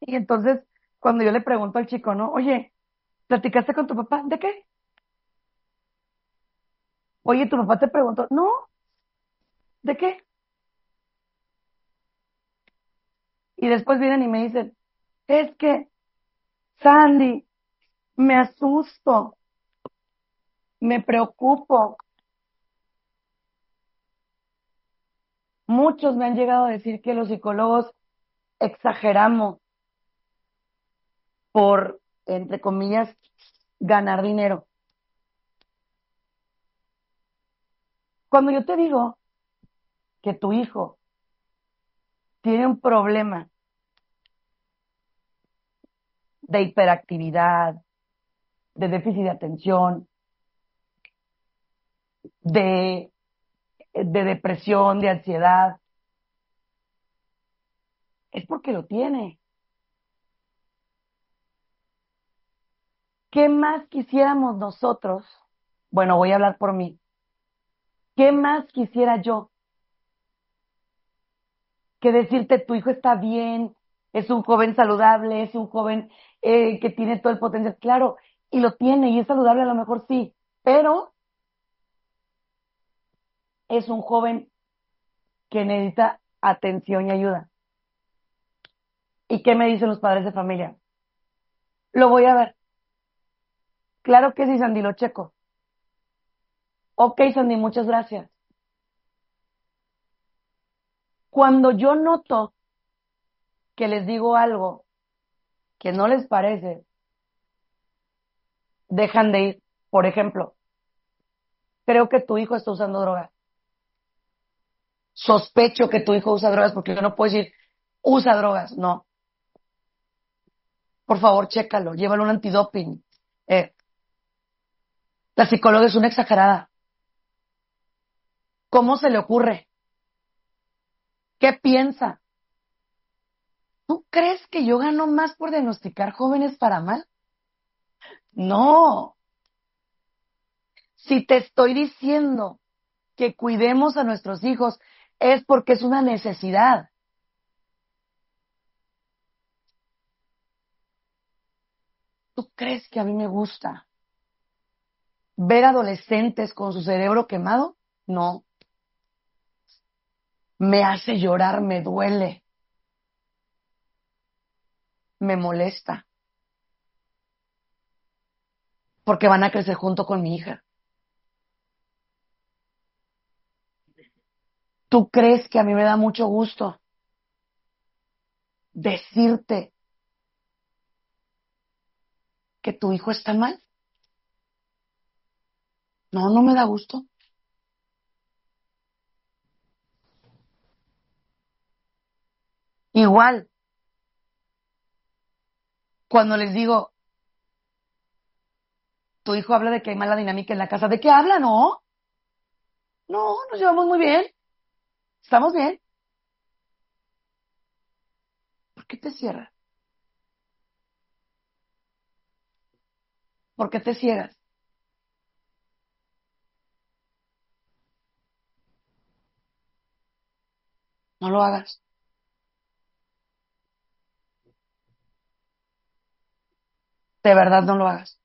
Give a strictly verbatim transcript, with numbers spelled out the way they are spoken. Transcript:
Y entonces, cuando yo le pregunto al chico, ¿no? Oye, ¿platicaste con tu papá? ¿De qué? Oye, ¿tu papá te preguntó? No, ¿de qué? Y después vienen y me dicen, es que, Sandy, me asusto, me preocupo. Muchos me han llegado a decir que los psicólogos exageramos por, entre comillas, ganar dinero. Cuando yo te digo que tu hijo tiene un problema de hiperactividad, de déficit de atención, de, de depresión, de ansiedad, es porque lo tiene. ¿Qué más quisiéramos nosotros? Bueno, voy a hablar por mí. ¿Qué más quisiera yo que decirte tu hijo está bien, es un joven saludable, es un joven eh, que tiene todo el potencial? Claro, y lo tiene y es saludable a lo mejor sí, pero es un joven que necesita atención y ayuda. ¿Y qué me dicen los padres de familia? Lo voy a ver. Claro que sí, Sandy, lo checo. Ok, Sandy, muchas gracias. Cuando yo noto que les digo algo que no les parece, dejan de ir. Por ejemplo, creo que tu hijo está usando drogas. Sospecho que tu hijo usa drogas porque yo no puedo decir, usa drogas. No, por favor, chécalo, llévalo un antidoping. Eh, la psicóloga es una exagerada. ¿Cómo se le ocurre? ¿Qué piensa? ¿Tú crees que yo gano más por diagnosticar jóvenes para mal? No. Si te estoy diciendo que cuidemos a nuestros hijos es porque es una necesidad. ¿Tú crees que a mí me gusta ver adolescentes con su cerebro quemado? No. Me hace llorar, me duele, me molesta, porque van a crecer junto con mi hija. ¿Tú crees que a mí me da mucho gusto decirte que tu hijo está mal? No, no me da gusto. Igual, cuando les digo, tu hijo habla de que hay mala dinámica en la casa, ¿de qué habla? No, no, nos llevamos muy bien, estamos bien. ¿Por qué te cierras? ¿Por qué te ciegas? No lo hagas. De verdad, no lo hagas.